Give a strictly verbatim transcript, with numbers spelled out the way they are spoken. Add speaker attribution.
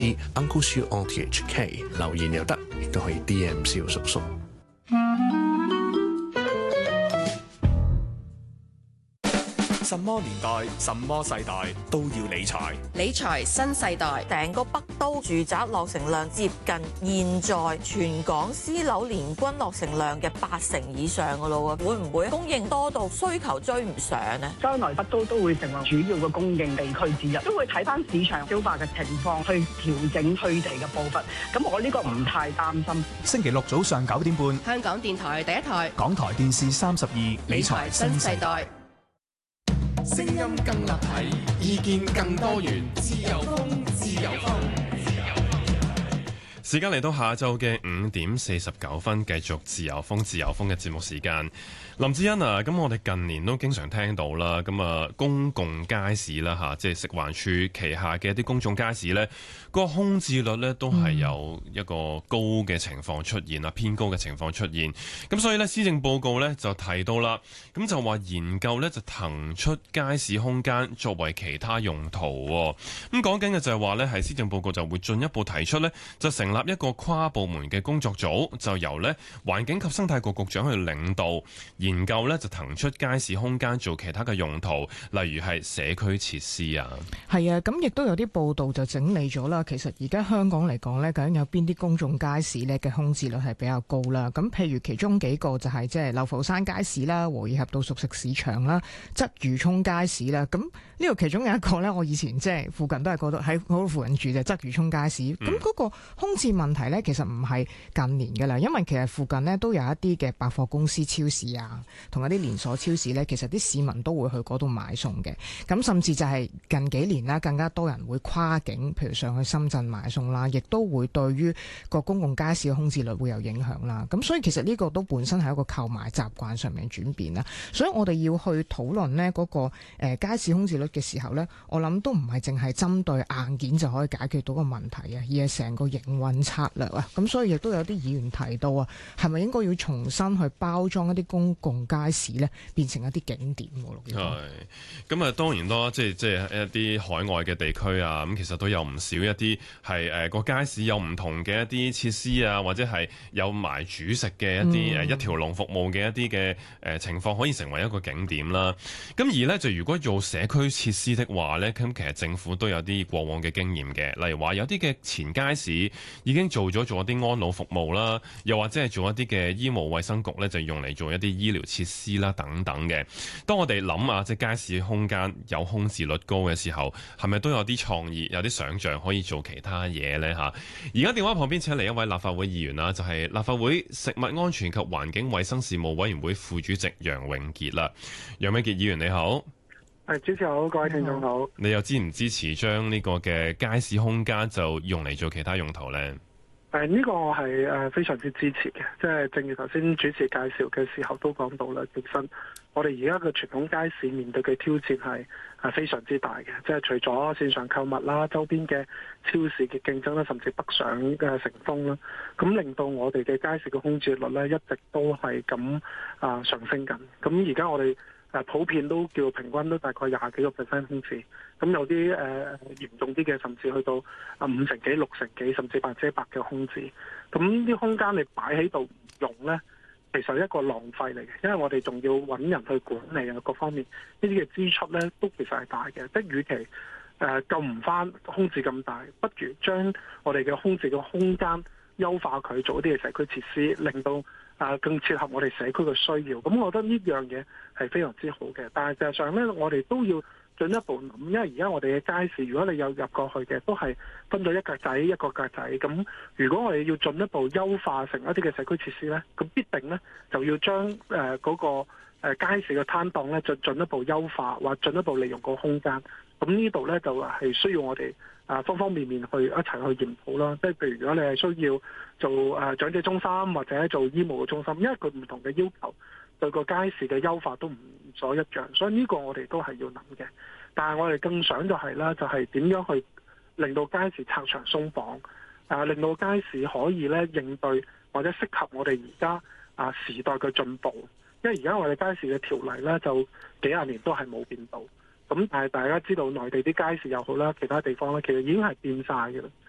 Speaker 1: Uncle Siu on T H K 留言又得，亦都可以 D M 蕭叔叔。
Speaker 2: 什麼年代、什麼世代都要理財。
Speaker 3: 理財新世代，
Speaker 4: 成個北都住宅落成量接近現在全港私樓年均落成量嘅八成以上㗎咯喎，會唔會供應多到需求追唔上呢？
Speaker 5: 將來北都都會成為主要嘅供應地區之一，都會睇翻市場消化嘅情況去調整推地嘅步伐。咁我呢個唔太擔心。
Speaker 6: 星期六早上九點半，
Speaker 3: 香港電台第一台，
Speaker 6: 港台電視三十二，理財新世代。
Speaker 2: 聲音更立體，意見更多元，自由風，自由風。
Speaker 7: 時間嚟到下晝嘅五點四十九分，繼續自由風自由風嘅節目時間。林志恩啊，咁我哋近年都經常聽到啦，咁啊公共街市啦嚇，即係食環署旗下嘅一啲公眾街市呢，個空置率呢都係有一個高嘅情況出現啊，偏高嘅情況出現。咁所以呢，施政報告呢就提到啦，咁就話研究呢就騰出街市空間作為其他用途。咁講緊嘅就係話呢，係施政報告就會進一步提出呢，就成立一個跨部門嘅工作組，就由呢環境及生態局局長去領導研究呢，就騰出街市空間做其他嘅用途，例如係社區設施啊。
Speaker 8: 係啊，咁亦都有啲報道就整理咗啦。其實而家香港嚟講呢，究竟有邊啲公眾街市呢嘅空置率係比較高啦？咁譬如其中幾個就係即係流浮山街市啦、和宜合道熟食市場啦、鰂魚涌街市啦。咁呢度其中有一個呢，我以前即係附近都係嗰度喺嗰度附近住嘅鰂魚涌街市。咁嗰、嗯、個空置問題呢，其實唔係近年㗎啦，因為其實附近呢都有一啲嘅百貨公司、超市啊，同一啲連鎖超市呢，其實啲市民都會去嗰度買餸嘅。咁甚至就係近幾年啦，更加多人會跨境，譬如上去深圳買餸啦，亦都會對於個公共街市嘅空置率會有影響啦。咁所以其實呢個都本身係一個購買習慣上面轉變啦。所以我哋要去討論呢嗰個誒街市空置率嘅時候呢，我諗都唔係淨係針對硬件就可以解決到個問題啊，而係成個營運策略啊。咁所以亦都有啲議員提到啊，係咪應該要重新去包裝一啲公共街市呢，變成一啲景點喎？
Speaker 7: 係咁啊，當然咯，即係即係一啲海外嘅地區啊，咁其實都有唔少一啲係誒個街市有唔同嘅一啲設施啊，或者係有埋煮食嘅一啲誒、嗯、一條龍服務嘅一啲嘅誒情況，可以成為一個景點啦。咁而呢，就如果做社區設施的話呢，咁其實政府都有啲過往嘅經驗嘅，例如話有啲嘅前街市已經做咗做一啲安老服務啦，又或者係做一啲嘅醫務衛生局呢，就用嚟做一啲醫療設施啦等等嘅。當我哋諗啊，即係街市空間有空置率高嘅時候，係咪都有啲創意、有啲想像可以做其他嘢呢？嚇！而家電話旁邊請嚟一位立法會議員啦，就係、是、立法會食物安全及環境衛生事務委員會副主席楊永傑啦。楊永傑議員你好。
Speaker 9: 係，主持好，各位聽眾好。
Speaker 7: 你又支唔支持將呢個嘅街市空間就用嚟做其他用途呢？
Speaker 9: 誒，呢個我係誒非常之支持嘅，即係正如頭先主持介紹嘅時候都講到啦，本身我哋而家嘅傳統街市面對嘅挑戰係係非常之大嘅，即係除咗線上購物啦、周邊嘅超市嘅競爭啦，甚至北上嘅成風啦，咁令到我哋嘅街市嘅空置率咧一直都係咁啊上升緊。咁而家我哋誒普遍都叫平均都大概廿幾個 percent 空置，咁有啲誒、呃、嚴重啲嘅，甚至去到啊五成幾、六成幾，甚至百分之一百嘅空置。咁啲空間你擺喺度唔用咧，其實係一個浪費嚟嘅，因為我哋仲要揾人去管理啊，各方面呢啲嘅支出咧都其實係大嘅。即係與其誒、呃、救唔翻空置咁大，不如將我哋嘅空置嘅空間優化佢，做一啲嘅社區設施，令到啊，更切合我哋社區嘅需要，咁我覺得呢樣嘢係非常之好嘅。但係實際上咧，我哋都要進一步諗，因為而家我哋嘅街市，如果你有入過去嘅，都係分咗一格仔一個格仔。咁如果我哋要進一步優化成一啲嘅社區設施咧，咁必定咧就要將誒嗰個誒街市嘅攤檔咧，就進一步優化，或進一步利用個空間。咁呢度咧就係需要我哋啊方方面面去一齊去研討啦。即係譬如如果你係需要做誒長者中心或者做醫務嘅中心，因為佢唔同嘅要求對個街市嘅優化都唔所一樣，所以呢個我哋都係要諗嘅。但係我哋更想就係啦，就係點樣去令到街市拆牆鬆綁，啊令到街市可以咧應對或者適合我哋而家啊時代嘅進步。因為而家我哋街市嘅條例咧就幾廿年都係冇變到。咁但係大家知道內地啲街市又好啦，其他地方咧其實已經係變晒嘅啦。